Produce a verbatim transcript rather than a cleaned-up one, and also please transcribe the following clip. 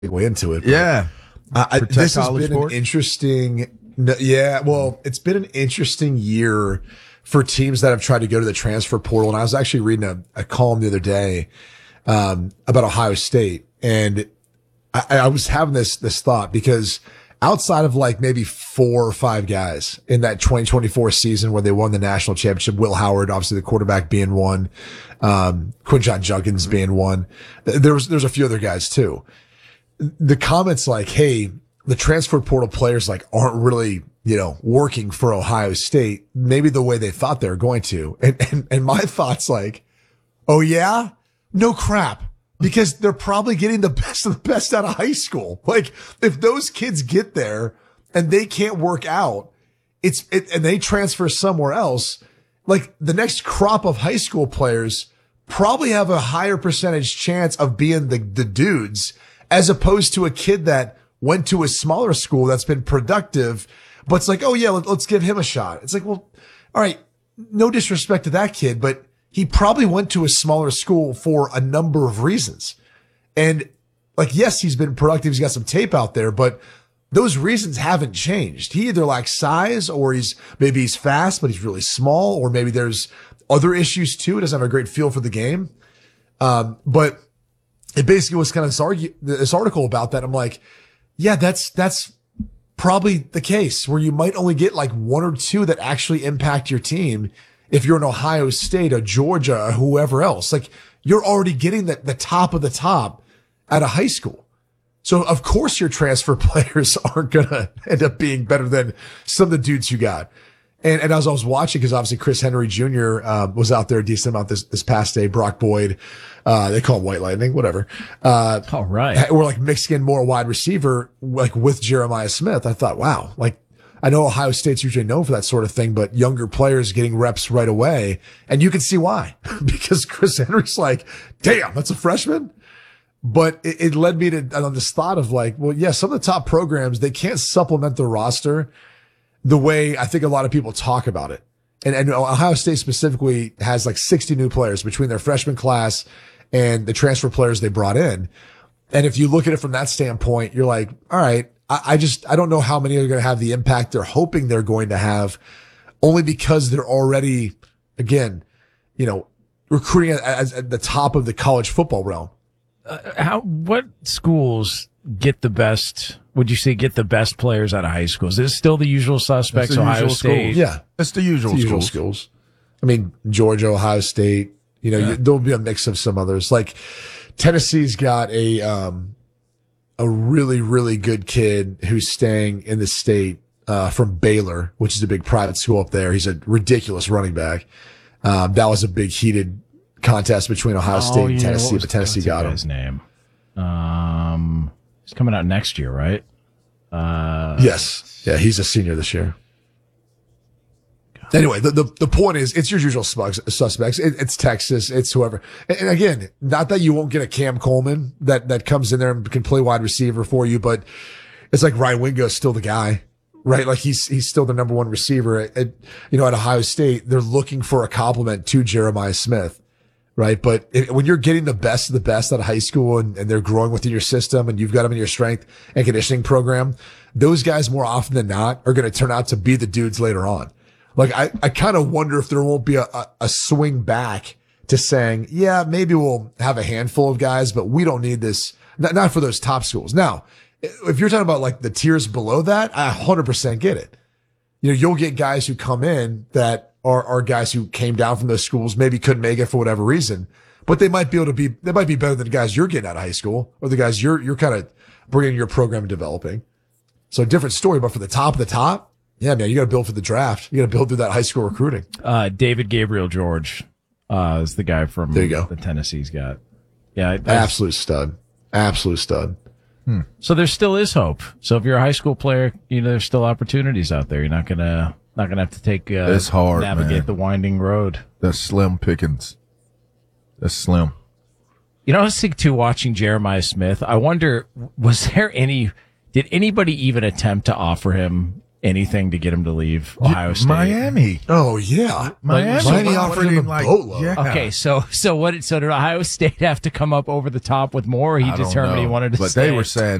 way into it. Yeah. Uh, I, this has been sports. an interesting, yeah, well, it's been an interesting year for teams that have tried to go to the transfer portal. And I was actually reading a, a column the other day, um, about Ohio State. And I, I was having this, this thought because outside of like maybe four or five guys in that twenty twenty-four season where they won the national championship, Will Howard, obviously the quarterback being one, um, Quinshon Judkins being one. There was, there's a few other guys too. The comments like, hey, the transfer portal players like aren't really, you know, working for Ohio State, maybe the way they thought they were going to. And, and, and my thoughts like, oh yeah, no crap. Because they're probably getting the best of the best out of high school. Like if those kids get there and they can't work out, it's, it, and they transfer somewhere else, like the next crop of high school players probably have a higher percentage chance of being the, the dudes as opposed to a kid that went to a smaller school that's been productive, but it's like, oh yeah, let, let's give him a shot. It's like, well, all right, no disrespect to that kid, but he probably went to a smaller school for a number of reasons. And like, yes, he's been productive. He's got some tape out there, but those reasons haven't changed. He either lacks size or he's, maybe he's fast, but he's really small, or maybe there's other issues too. He doesn't have a great feel for the game. Um, but it basically was kind of this, argue, this article about that. I'm like, yeah, that's, that's probably the case where you might only get like one or two that actually impact your team. If you're an Ohio State or Georgia or whoever else, like you're already getting the, the top of the top at a high school. So of course your transfer players aren't going to end up being better than some of the dudes you got. And, and as I was watching, because obviously Chris Henry Junior Uh, was out there a decent amount this, this past day. Brock Boyd, uh, they call him White Lightning, whatever. Uh, all right. We're like mixing in more wide receiver, like with Jeremiah Smith. I thought, wow, like I know Ohio State's usually known for that sort of thing, but younger players getting reps right away. And you can see why, because Chris Henry's like, damn, that's a freshman. But it, it led me to on this thought of like, well, yeah, some of the top programs, they can't supplement their roster the way I think a lot of people talk about it. And, and Ohio State specifically has like sixty new players between their freshman class and the transfer players they brought in. And if you look at it from that standpoint, you're like, all right, I, I just, I don't know how many are going to have the impact they're hoping they're going to have, only because they're already, again, you know, recruiting at, at the top of the college football realm. Uh, how, what schools get the best, would you say get the best players out of high schools? Is it still the usual suspects, the Ohio usual State? Schools. Yeah. It's the usual, it's the usual schools. schools. I mean, Georgia, Ohio State, you know, Yeah. you, there'll be a mix of some others. Like Tennessee's got a, um, a really, really good kid who's staying in the state, uh, from Baylor, which is a big private school up there. He's a ridiculous running back. Um, that was a big heated contest between Ohio State Oh, and yeah. Tennessee, What was- but Tennessee what's that got him. guy's name? Um, he's coming out next year, right? Uh, Yes. Yeah, he's a senior this year. Anyway, the, the, the point is, it's your usual spugs, suspects. It, it's Texas. It's whoever. And, and again, not that you won't get a Cam Coleman that, that comes in there and can play wide receiver for you, but it's like Ryan Wingo is still the guy, right? Like he's, he's still the number one receiver at, at, you know, at Ohio State. They're looking for a compliment to Jeremiah Smith, right? But it, when you're getting the best of the best out of high school and, and they're growing within your system and you've got them in your strength and conditioning program, those guys more often than not are going to turn out to be the dudes later on. Like, I, I kind of wonder if there won't be a, a, a swing back to saying, yeah, maybe we'll have a handful of guys, but we don't need this, not, not for those top schools. Now, if you're talking about like the tiers below that, I one hundred percent get it. You know, you'll get guys who come in that are, are guys who came down from those schools, maybe couldn't make it for whatever reason, but they might be able to be, they might be better than the guys you're getting out of high school or the guys you're, you're kind of bringing your program and developing. So different story, but for the top of the top, yeah, man, you got to build for the draft. You got to build through that high school recruiting. Uh, David Gabriel George, uh, is the guy from there you go. the Tennessee's got. Yeah. I, I, Absolute stud. Absolute stud. Hmm. So there still is hope. So if you're a high school player, you know, there's still opportunities out there. You're not gonna, not gonna have to take, uh, it's hard, navigate man. the winding road. That's slim pickings. That's slim. You know, I was thinking too, watching Jeremiah Smith, I wonder, was there any, did anybody even attempt to offer him anything to get him to leave Ohio State? Miami. Oh yeah, Miami, Miami so offered him a like, boatload. yeah. Okay, so so what? So did Ohio State have to come up over the top with more? Or he I don't determined know, he wanted to but stay? they were saying